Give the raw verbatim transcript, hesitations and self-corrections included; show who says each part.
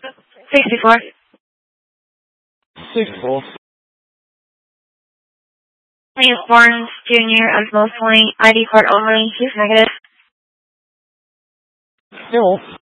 Speaker 1: sixty-four.
Speaker 2: sixty-four.
Speaker 1: William Barnes, Junior of Most Point, I D card only, he's negative.
Speaker 2: Still.